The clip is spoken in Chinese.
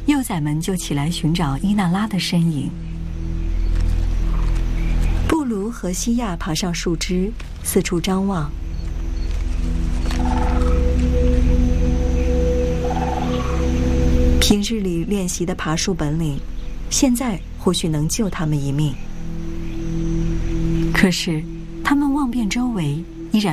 幼崽们就起来寻找伊娜拉的身影。布卢和西亚爬上树枝，四处张望。平日里练习的爬树本领，现在或许能救他们一命。可是，他们望遍周围，